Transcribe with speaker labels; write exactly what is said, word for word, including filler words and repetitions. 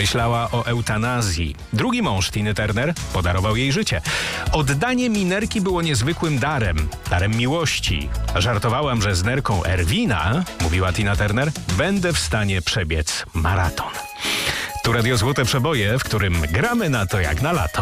Speaker 1: Myślała o eutanazji. Drugi mąż Tiny Turner podarował jej życie. Oddanie Minerki było niezwykłym darem. Darem miłości. Żartowałam, że z nerką Erwina, mówiła Tina Turner, będę w stanie przebiec maraton. Tu Radio Złote Przeboje, w którym gramy na to jak na lato.